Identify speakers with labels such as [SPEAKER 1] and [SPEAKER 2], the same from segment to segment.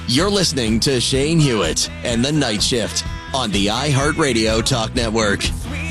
[SPEAKER 1] You're listening to Shane Hewitt and the Night Shift on the iHeartRadio Talk Network.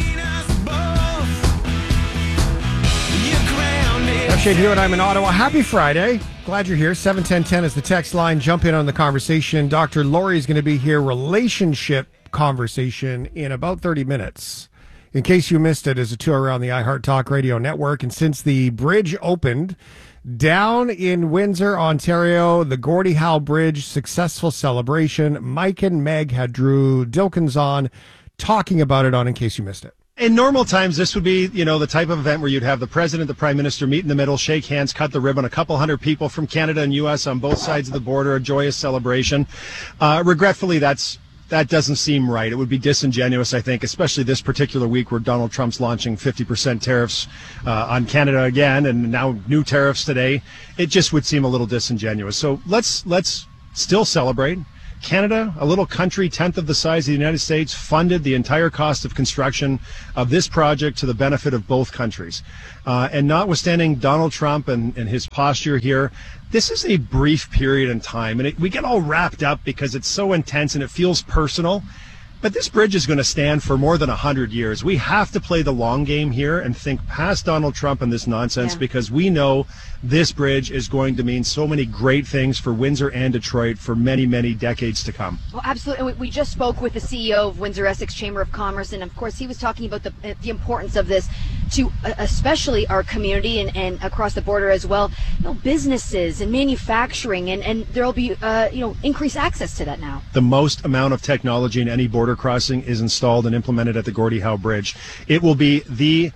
[SPEAKER 2] I'm Shane Hewitt. I'm in Ottawa. Happy Friday. Glad you're here. 71010 is the text line. Jump in on the conversation. Dr. Lori is going to be here. Relationship conversation in about 30 minutes. In case you missed it, as a tour around the iHeart Talk Radio Network. And since the bridge opened down in Windsor, Ontario, the Gordie Howe Bridge, successful celebration. Mike and Meg had Drew Dilkins on talking about it on In Case You Missed It.
[SPEAKER 3] In normal times, this would be, the type of event where you'd have the president, the prime minister meet in the middle, shake hands, cut the ribbon, a couple hundred people from Canada and U.S. on both sides of the border, a joyous celebration. Regretfully, that doesn't seem right. It would be disingenuous, I think, especially this particular week where Donald Trump's launching 50% tariffs on Canada again, and now new tariffs today. It just would seem a little disingenuous. So let's still celebrate. Canada, a little country, 10th of the size of the United States, funded the entire cost of construction of this project to the benefit of both countries. And notwithstanding Donald Trump and his posture here, this is a brief period in time. And we get all wrapped up because it's so intense and it feels personal. But this bridge is going to stand for more than 100 years. We have to play the long game here and think past Donald Trump and this nonsense because we know this bridge is going to mean so many great things for Windsor and Detroit for many, many decades to come.
[SPEAKER 4] Well, absolutely. We just spoke with the CEO of Windsor-Essex Chamber of Commerce, and of course he was talking about the importance of this to especially our community and across the border as well. Businesses and manufacturing, and there'll be increased access to that now.
[SPEAKER 3] The most amount of technology in any border crossing is installed and implemented at the Gordie Howe Bridge. It will be the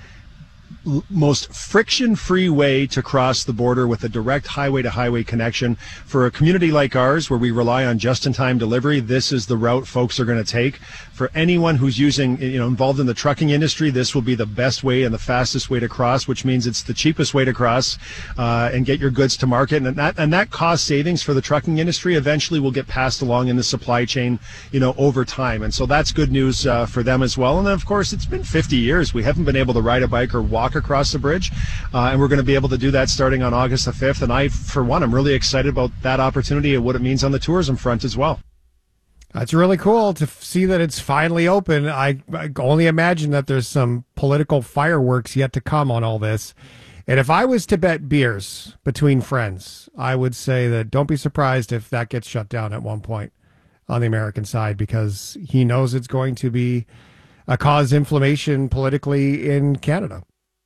[SPEAKER 3] most friction-free way to cross the border with a direct highway-to-highway connection. For a community like ours, where we rely on just-in-time delivery, this is the route folks are going to take. For anyone who's involved in the trucking industry, this will be the best way and the fastest way to cross, which means it's the cheapest way to cross and get your goods to market. And that cost savings for the trucking industry eventually will get passed along in the supply chain, over time. And so that's good news for them as well. And then, of course, it's been 50 years. We haven't been able to ride a bike or walk across the bridge, and we're going to be able to do that starting on August the 5th. And I, for one, I'm really excited about that opportunity and what it means on the tourism front as well.
[SPEAKER 2] That's really cool to see that it's finally open. I only imagine that there's some political fireworks yet to come on all this. And if I was to bet beers between friends, I would say that don't be surprised if that gets shut down at one point on the American side, because he knows it's going to be cause inflammation politically in Canada.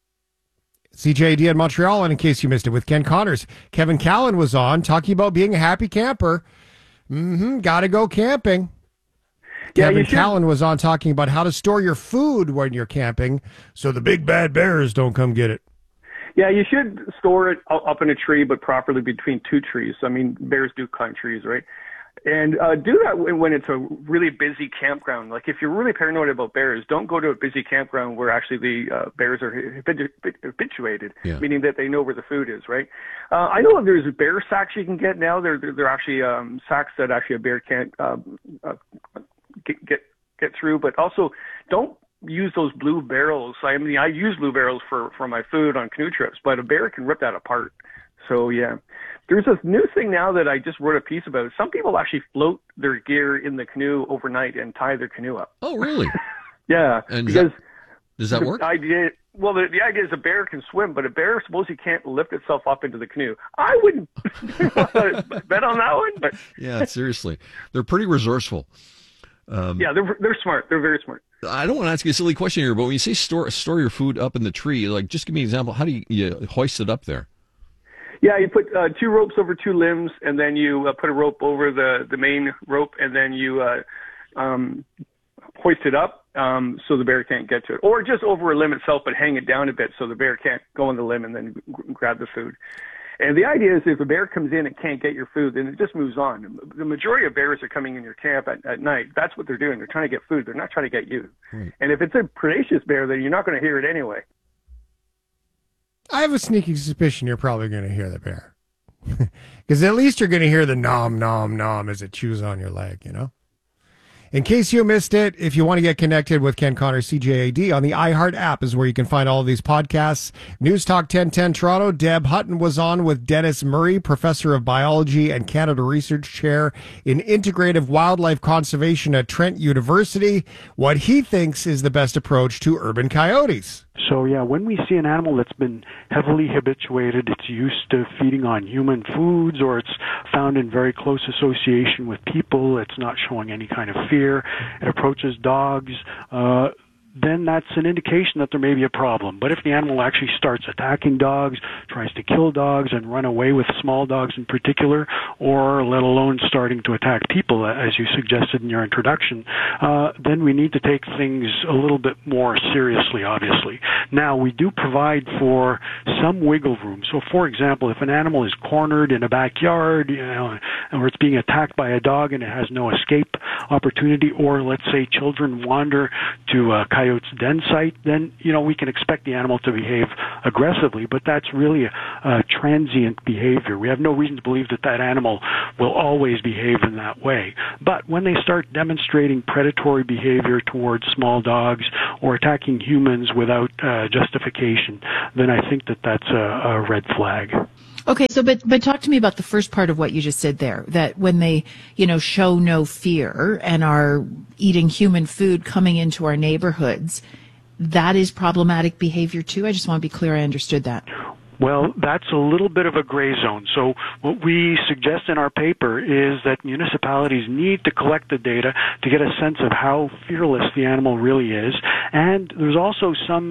[SPEAKER 2] CJD in Montreal, and in case you missed it, with Ken Connors. Kevin Callan was on talking about being a happy camper. Gotta go camping.
[SPEAKER 5] Yeah,
[SPEAKER 2] Kevin Callan was on talking about how to store your food when you're camping so the big bad bears don't come get it.
[SPEAKER 5] Yeah, you should store it up in a tree, but properly between two trees. I mean, bears do climb trees, right? And do that when it's a really busy campground. Like if you're really paranoid about bears, don't go to a busy campground where actually the bears are habituated, meaning that they know where the food is, right? I know there's bear sacks you can get now. They're actually sacks that actually a bear can't get through. But also, don't use those blue barrels. I mean, I use blue barrels for my food on canoe trips, but a bear can rip that apart. So, yeah. There's this new thing now that I just wrote a piece about. Some people actually float their gear in the canoe overnight and tie their canoe up.
[SPEAKER 6] Oh, really?
[SPEAKER 5] Yeah.
[SPEAKER 6] And
[SPEAKER 5] because
[SPEAKER 6] does that work?
[SPEAKER 5] The idea is a bear can swim, but a bear supposedly can't lift itself up into the canoe. I wouldn't bet on that one. But
[SPEAKER 6] yeah, seriously. They're pretty resourceful.
[SPEAKER 5] Yeah, they're smart. They're very smart.
[SPEAKER 6] I don't want to ask you a silly question here, but when you say store your food up in the tree, like just give me an example. How do you hoist it up there?
[SPEAKER 5] Yeah, you put two ropes over two limbs, and then you put a rope over the main rope, and then you hoist it up so the bear can't get to it. Or just over a limb itself, but hang it down a bit so the bear can't go on the limb and then grab the food. And the idea is if a bear comes in and can't get your food, then it just moves on. The majority of bears are coming in your camp at night. That's what they're doing. They're trying to get food. They're not trying to get you. Right. And if it's a predaceous bear, then you're not going to hear it anyway.
[SPEAKER 2] I have a sneaky suspicion you're probably going to hear the bear. Because at least you're going to hear the nom, nom, nom as it chews on your leg, In case you missed it, if you want to get connected with Ken Connor, CJAD, on the iHeart app is where you can find all of these podcasts. News Talk 1010 Toronto, Deb Hutton was on with Dennis Murray, Professor of Biology and Canada Research Chair in Integrative Wildlife Conservation at Trent University, what he thinks is the best approach to urban coyotes.
[SPEAKER 7] So yeah, when we see an animal that's been heavily habituated, it's used to feeding on human foods, or it's found in very close association with people, it's not showing any kind of fear, it approaches dogs, then that's an indication that there may be a problem. But if the animal actually starts attacking dogs, tries to kill dogs and run away with small dogs in particular, or let alone starting to attack people, as you suggested in your introduction, then we need to take things a little bit more seriously, obviously. Now, we do provide for some wiggle room. So, for example, if an animal is cornered in a backyard, or it's being attacked by a dog and it has no escape opportunity, or let's say children wander to a coyote's den site, then, we can expect the animal to behave aggressively, but that's really a transient behavior. We have no reason to believe that that animal will always behave in that way. But when they start demonstrating predatory behavior towards small dogs or attacking humans without justification, then I think that that's a red flag.
[SPEAKER 8] Okay, so but talk to me about the first part of what you just said there, that when they, show no fear and are eating human food coming into our neighborhoods, that is problematic behavior too. I just want to be clear I understood that.
[SPEAKER 7] Well, that's a little bit of a gray zone. So what we suggest in our paper is that municipalities need to collect the data to get a sense of how fearless the animal really is. And there's also some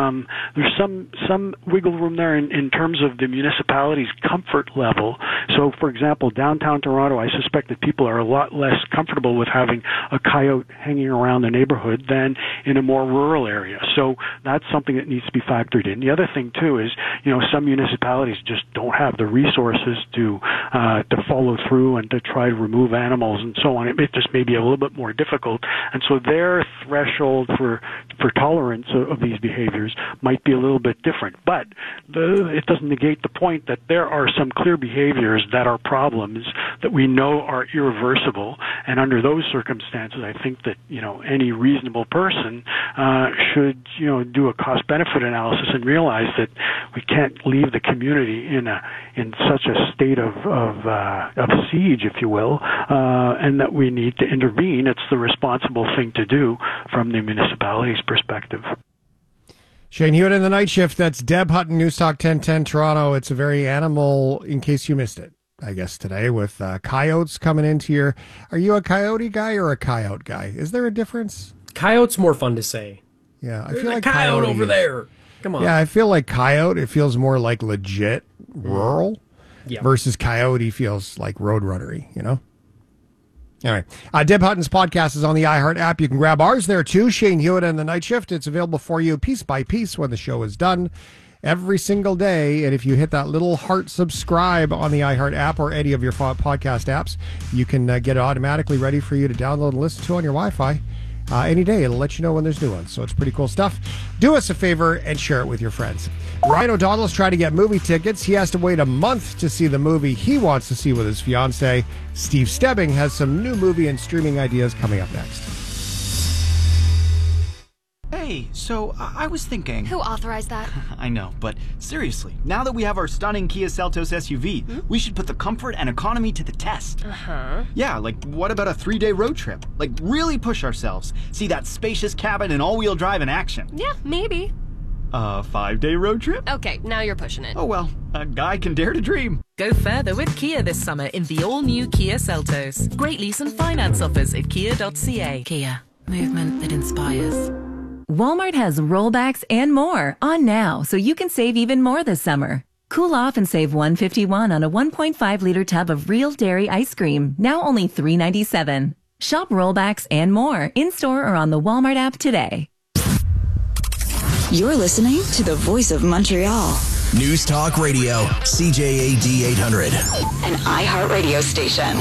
[SPEAKER 7] wiggle room there in terms of the municipality's comfort level. So, for example, downtown Toronto, I suspect that people are a lot less comfortable with having a coyote hanging around the neighborhood than in a more rural area. So that's something that needs to be factored in. The other thing, too, is, some municipalities just don't have the resources to follow through and to try to remove animals and so on. It just may be a little bit more difficult, and so their threshold for tolerance of these behaviors might be a little bit different. But it doesn't negate the point that there are some clear behaviors that are problems that we know are irreversible, and under those circumstances, I think that any reasonable person should do a cost-benefit analysis and realize that we can't leave the community in such a state of siege, if you will, and that we need to intervene. It's the responsible thing to do from the municipality's perspective.
[SPEAKER 2] Shane Hewitt in the night shift. That's Deb Hutton, News Talk 1010 Toronto. It's a very animal, in case you missed it, I guess, today with coyotes coming into your... Are you a coyote guy or a coyote guy? Is there a difference?
[SPEAKER 9] Coyote's more fun to say.
[SPEAKER 2] Yeah, I
[SPEAKER 9] There's
[SPEAKER 2] feel
[SPEAKER 9] a
[SPEAKER 2] like
[SPEAKER 9] coyote over there. Come on.
[SPEAKER 2] Yeah, I feel like coyote, it feels more like legit rural versus coyote feels like roadrunnery, All right. Deb Hutton's podcast is on the iHeart app. You can grab ours there too. Shane Hewitt and the Night Shift. It's available for you piece by piece when the show is done every single day. And if you hit that little heart subscribe on the iHeart app or any of your podcast apps, you can get it automatically ready for you to download and listen to on your Wi-Fi. Any day. It'll let you know when there's new ones. So it's pretty cool stuff. Do us a favor and share it with your friends. Ryan O'Donnell's trying to get movie tickets. He has to wait a month to see the movie he wants to see with his fiancée. Steve Stebbing has some new movie and streaming ideas coming up next.
[SPEAKER 10] Hey, so I was thinking...
[SPEAKER 11] Who authorized that?
[SPEAKER 10] I know, but seriously, now that we have our stunning Kia Seltos SUV, we should put the comfort and economy to the test.
[SPEAKER 11] Uh-huh.
[SPEAKER 10] Yeah, like what about a 3-day road trip? Like really push ourselves. See that spacious cabin and all-wheel drive in action.
[SPEAKER 11] Yeah, maybe.
[SPEAKER 10] A 5-day road trip?
[SPEAKER 11] Okay, now you're pushing it.
[SPEAKER 10] Oh well, a guy can dare to dream.
[SPEAKER 12] Go further with Kia this summer in the all-new Kia Seltos. Great lease and finance offers at kia.ca.
[SPEAKER 13] Kia, movement that inspires. Walmart has rollbacks and more on now, so you can save even more this summer. Cool off and save $151 on a 1.5-liter tub of real dairy ice cream, now only $3.97. Shop rollbacks and more in-store or on the Walmart app today.
[SPEAKER 14] You're listening to the Voice of Montreal.
[SPEAKER 1] News Talk Radio, CJAD 800.
[SPEAKER 14] An iHeart radio station.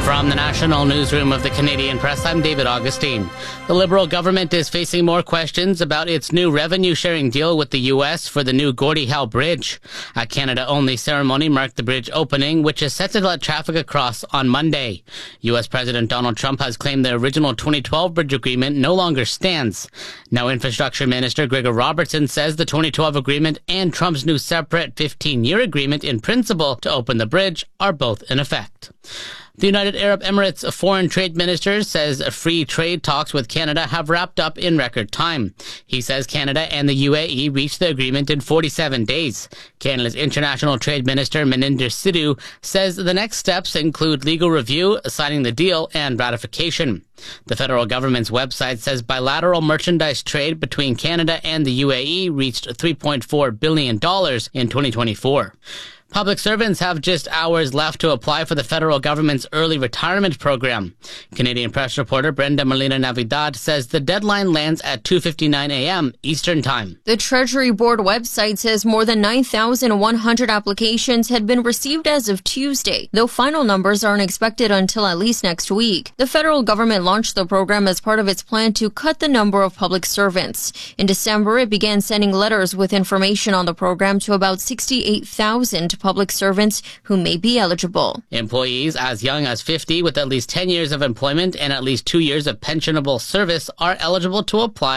[SPEAKER 15] From the National Newsroom of the Canadian Press, I'm David Augustine. The Liberal government is facing more questions about its new revenue-sharing deal with the U.S. for the new Gordie Howe Bridge. A Canada-only ceremony marked the bridge opening, which is set to let traffic across on Monday. U.S. President Donald Trump has claimed the original 2012 bridge agreement no longer stands. Now, Infrastructure Minister Gregor Robertson says the 2012 agreement and Trump's new separate 15-year agreement in principle to open the bridge are both in effect. The United Arab Emirates Foreign Trade Minister says free trade talks with Canada have wrapped up in record time. He says Canada and the UAE reached the agreement in 47 days. Canada's International Trade Minister Maninder Sidhu says the next steps include legal review, signing the deal, and ratification. The federal government's website says bilateral merchandise trade between Canada and the UAE reached $3.4 billion in 2024. Public servants have just hours left to apply for the federal government's early retirement program. Canadian press reporter Brenda Molina Navidad says the deadline lands at 2:59 a.m. Eastern Time.
[SPEAKER 16] The Treasury Board website says more than 9,100 applications had been received as of Tuesday, though final numbers aren't expected until at least next week. The federal government launched the program as part of its plan to cut the number of public servants. In December, it began sending letters with information on the program to about 68,000 public servants who may be eligible.
[SPEAKER 15] Employees as young as 50 with at least 10 years of employment and at least 2 years of pensionable service are eligible to apply